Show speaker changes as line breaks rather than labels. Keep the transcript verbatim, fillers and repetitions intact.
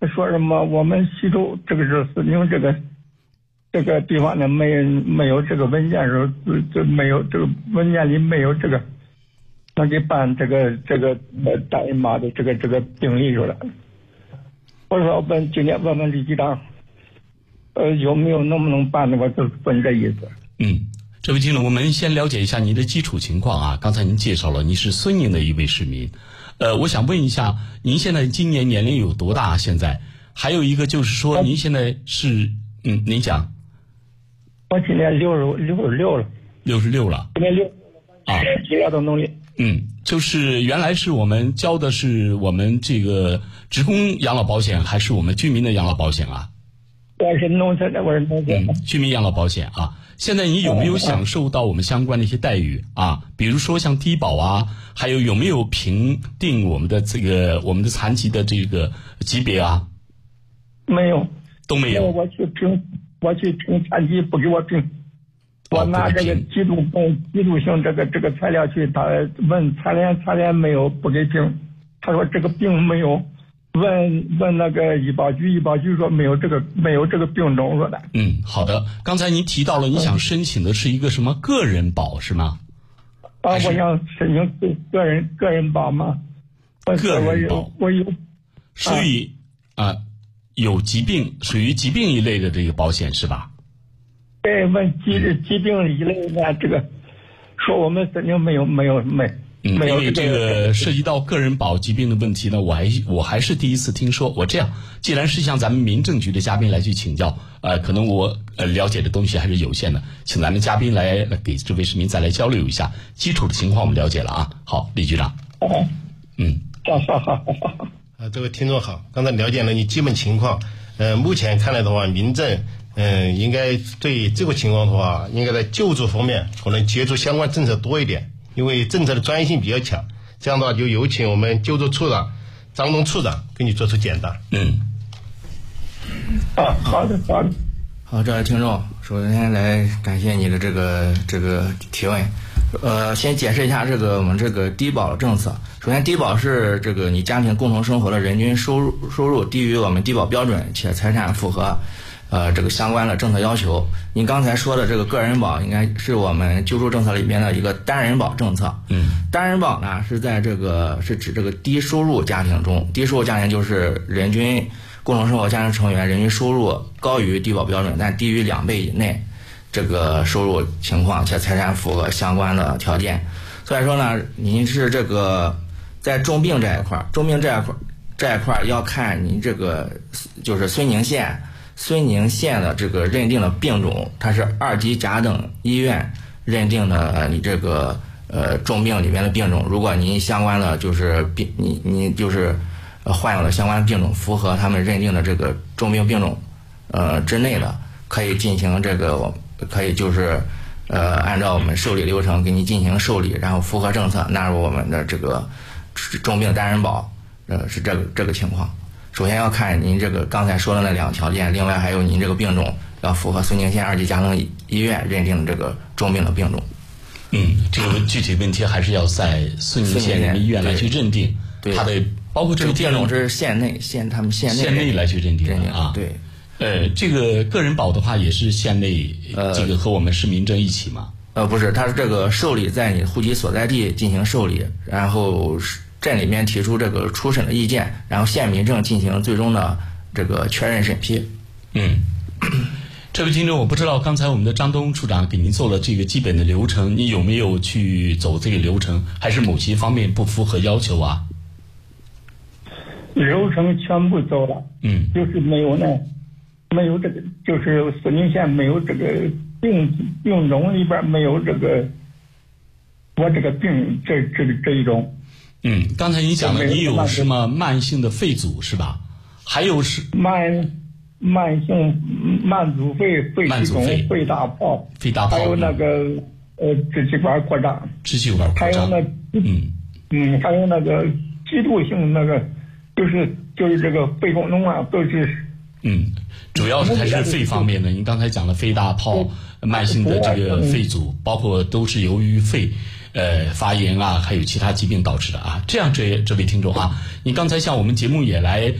说什么我们西周这个是四宁这个这个地方呢没没有这个文件时候，这没有这个文件里没有这个能给办这个这个呃大姨妈的这个这个病历出来。我说问今天问问李局长，呃有没有能不能办的，我就问这意思。
嗯，这位听众，我们先了解一下您的基础情况啊。刚才您介绍了您是孙宁的一位市民，呃，我想问一下，您现在今年年龄有多大？现在还有一个就是说，您现在是嗯，您讲。
我今年六十六十六了。
六十六了。
今年六
啊，
几年都农历。
嗯，就是原来是我们交的是我们这个职工养老保险，还是我们居民的养老保险啊？
我是农村的，我是农村的。
嗯，居民养老保险啊。现在你有没有享受到我们相关的一些待遇啊？比如说像低保啊，还有有没有评定我们的这个我们的残疾的这个级别啊？
没有，
都没有。
我去评，我去评残疾，不给我评。我拿这个极度嗯极度性这个这个材料去，他问残联，残联没有，不给评。他说这个病没有。问问那个医保局，医保局说没有这个没有这个病种说的。
嗯，好的。刚才您提到了，你想申请的是一个什么个人保是吗？
啊，我想申请个人个人保嘛。
个人保，
我有
属于啊有疾病，属于疾病一类的这个保险是吧？
对，问疾疾病一类的这个，说我们肯定没有没有没。
嗯，因为这个涉及到个人保疾病的问题呢，我还我还是第一次听说。我这样，既然是向咱们民政局的嘉宾来去请教，呃，可能我呃了解的东西还是有限的，请咱们嘉宾来给这位市民再来交流一下基础的情况，我们了解了啊。好，李局长。
嗯，好好好好。
啊，这位听众好，刚才了解了你基本情况，呃，目前看来的话，民政嗯、呃、应该对这个情况的话，应该在救助方面可能接触相关政策多一点。因为政策的专业性比较强，这样的话就有请我们救助处长张东处长给你做出解答。
嗯，
啊，好的，好的。
好，这位听众，首先来感谢你的这个这个提问。呃，先解释一下这个我们这个低保政策。首先，低保是这个你家庭共同生活的人均收入收入低于我们低保标准，且财产符合呃，这个相关的政策要求。您刚才说的这个个人保，应该是我们救助政策里边的一个单人保政策。
嗯，
单人保呢是在这个是指这个低收入家庭中，低收入家庭就是人均共同生活家庭成员人均收入高于低保标准，但低于两倍以内，这个收入情况且财产符合相关的条件。所以说呢，您是这个在重病这一块，重病这一块这一块要看您这个就是睢宁县。睢宁县的这个认定的病种，它是二级甲等医院认定的你这个呃重病里面的病种。如果您相关的就是病，你你就是呃患有的相关病种符合他们认定的这个重病病种呃之内的，可以进行这个可以就是呃按照我们受理流程给你进行受理，然后符合政策纳入我们的这个重病单人保，呃是这个这个情况。首先要看您这个刚才说的那两个条件，另外还有您这个病种要符合睢宁县二级甲等医院认定的这个重病的病种。
嗯，这个具体问题还是要在睢宁县人民医院来去认定，它的包括这个
病种是县内县他们县内
县内来去认定的啊。
对，
呃，这个个人保的话也是县内，呃，这个和我们市民政一起嘛？
呃，不是，它是这个受理在你户籍所在地进行受理，然后镇里面提出这个初审的意见，然后县民政进行最终的这个确认审批。
嗯，这位听众，我不知道刚才我们的张东处长给您做了这个基本的流程，你有没有去走这个流程，还是某些方面不符合要求啊？
流程全部走了，
嗯，
就是没有那，没有这个，就是睢宁县没有这个病病种里边没有这个我这个病这这这一种。
嗯，刚才你讲了，你有什么慢性的肺阻是吧？还有是
慢慢性慢阻肺、肺气肿、肺大泡、
肺大泡，
还有那个呃支气管扩张、
支气管扩张，
还有那嗯嗯，还有那个极度性那个就是就是这个肺功能啊，都是
嗯，主要是还是肺方面的。您刚才讲了肺大泡、慢性的这个肺阻，包括都是由于肺。呃，发炎啊，还有其他疾病导致的啊。这样这这位听众啊，你刚才向我们节目也来